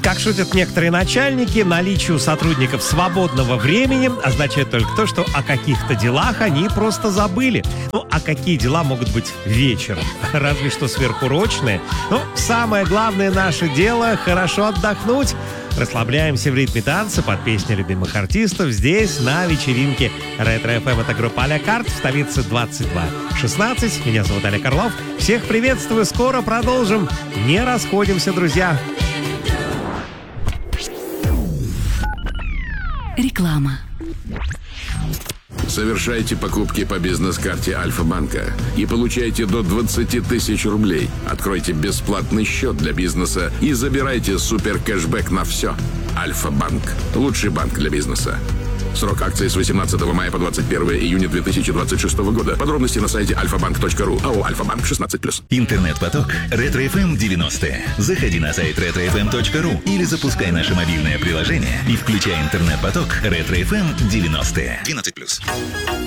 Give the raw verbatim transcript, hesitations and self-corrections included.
Как шутят некоторые начальники, наличие у сотрудников свободного времени означает только то, что о каких-то делах они просто забыли. Ну, а какие дела могут быть вечером? Разве что сверхурочные. Но самое главное наше дело — хорошо отдохнуть. Расслабляемся в ритме танца под песни любимых артистов здесь, на вечеринке Ретро-эф эм. Это группа «А-ля карт» в столице двадцать два шестнадцать. Меня зовут Олег Орлов. Всех приветствую. Скоро продолжим. Не расходимся, друзья. Реклама. Совершайте покупки по бизнес-карте Альфа-банка и получайте до двадцать тысяч рублей. Откройте бесплатный счет для бизнеса и забирайте супер-кэшбэк на все. Альфа-банк. Лучший банк для бизнеса. Срок акции с восемнадцатого мая по двадцать первое июня две тысячи двадцать шестого года. Подробности на сайте альфа банк точка ру. АО «Альфа-банк» шестнадцать плюс. Интернет-поток Ретро-эф эм девяносто. Заходи на сайт ретро эф эм точка ру или запускай наше мобильное приложение и включай интернет-поток Ретро-эф эм девяносто. двенадцать плюс.